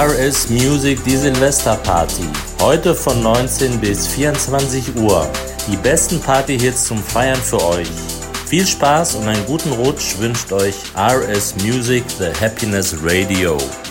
RS Music, die Silvesterparty. Heute von 19 bis 24 Uhr. Die besten Partyhits zum Feiern für euch. Viel Spaß und einen guten Rutsch wünscht euch RS Music, The Happiness Radio.